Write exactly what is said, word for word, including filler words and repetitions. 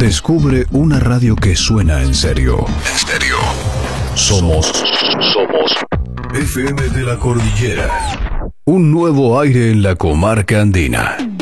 Descubre una radio que suena en serio. En serio. Somos, somos F M de la Cordillera. Un nuevo aire en la comarca andina.